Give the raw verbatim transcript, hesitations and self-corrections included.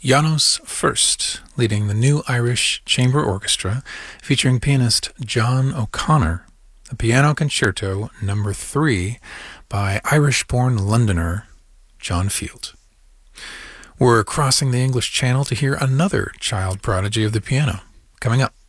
Janos First, leading the New Irish Chamber Orchestra, featuring pianist John O'Connor, the Piano Concerto Number three by Irish-born Londoner John Field. We're crossing the English Channel to hear another child prodigy of the piano, coming up.